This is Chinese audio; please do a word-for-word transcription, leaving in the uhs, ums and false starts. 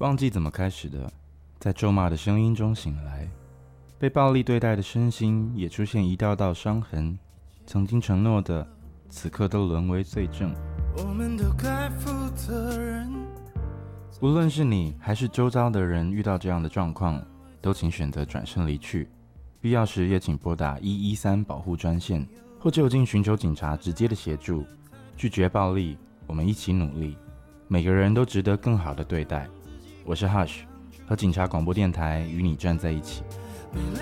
忘记怎么开始的，在咒骂的声音中醒来，被暴力对待的身心也出现一道道伤痕，曾经承诺的，此刻都沦为罪证。 我们都该负责任。 无论是你还是周遭的人遇到这样的状况，都请选择转身离去，必要时也请拨打一一三保护专线，或就近寻求警察直接的协助。拒绝暴力，我们一起努力，每个人都值得更好的对待。我是 Hush， 和警察广播电台与你站在一起。